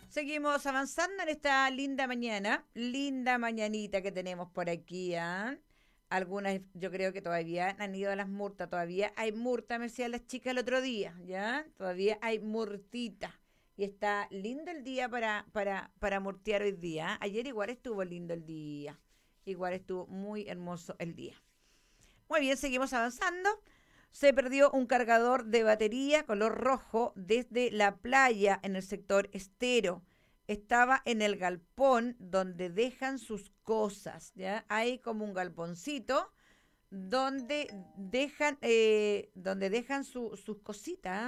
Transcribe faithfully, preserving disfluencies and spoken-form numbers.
Seguimos avanzando en esta linda mañana, linda mañanita que tenemos por aquí, ¿ah? Algunas, yo creo que todavía han ido a las murtas, todavía hay murta, me decían las chicas el otro día, ¿ya? Todavía hay murtita. Y está lindo el día para, para, para murtear hoy día. ¿Ah? Ayer igual estuvo lindo el día. Igual estuvo muy hermoso el día. Muy bien, seguimos avanzando. Se perdió un cargador de batería color rojo desde la playa en el sector estero. Estaba en el galpón donde dejan sus cosas, ¿ya? Hay como un galponcito donde dejan, eh, donde dejan su- sus cositas,